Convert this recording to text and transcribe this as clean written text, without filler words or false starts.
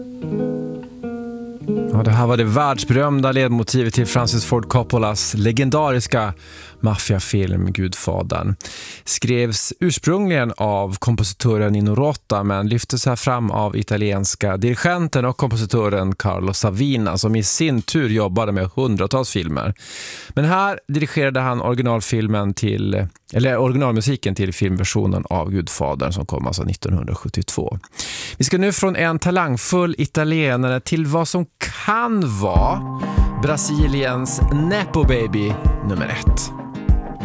Ja, det här var det världsberömda ledmotivet till Francis Ford Coppolas legendariska maffiafilm Gudfadern. Skrevs ursprungligen av kompositören Nino Rota men lyftes här fram av italienska dirigenten och kompositören Carlo Savina som i sin tur jobbade med hundratals filmer. Men här dirigerade han originalmusiken till filmversionen av Gudfadern som kom alltså 1972. Vi ska nu från en talangfull italienare till vad som kan vara Brasiliens Nepo Baby nummer 1.